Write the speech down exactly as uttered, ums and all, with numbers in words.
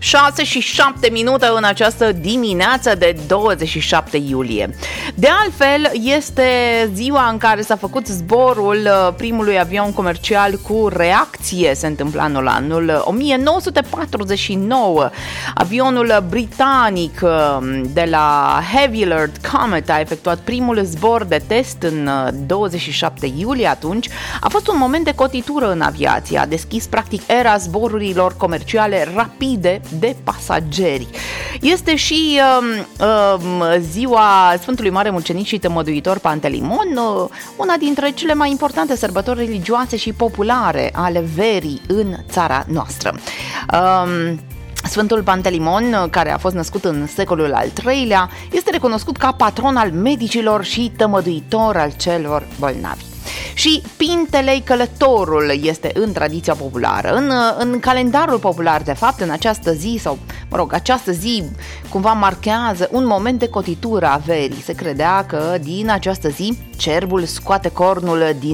șase și șapte minute în această dimineață de douăzeci și șapte iulie. De altfel, este ziua în care s-a făcut zborul primului avion comercial cu reacție. Se întâmpla în anul o mie nouă sute patruzeci și nouă. Avionul britanic de la Heavy Alert Comet a efectuat primul zbor de test în douăzeci și șapte iulie. Atunci a fost un moment de cotitură în aviație. A deschis practic era zborurilor comerciale rapide de pasageri. Este și uh, uh, ziua Sfântului Mare Mucenic și Tămăduitor Pantelimon, uh, una dintre cele mai importante sărbători religioase și populare ale verii în țara noastră. Uh, Sfântul Pantelimon, care a fost născut în secolul al treilea, este recunoscut ca patron al medicilor și tămăduitor al celor bolnavi. Și Pintelei Călătorul este în tradiția populară, în, în calendarul popular, de fapt, în această zi, sau, mă rog, această zi cumva marchează un moment de cotitură a verii. Se credea că din această zi cerbul scoate cornul din